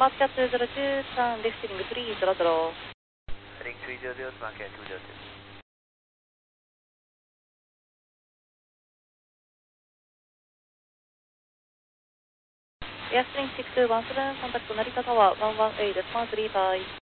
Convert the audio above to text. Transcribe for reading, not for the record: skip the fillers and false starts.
Smart Cat 2002, turn left heading 300. Heading 300, Smart Cat 202. Airstream 6217, contact Narita Tower 118.35.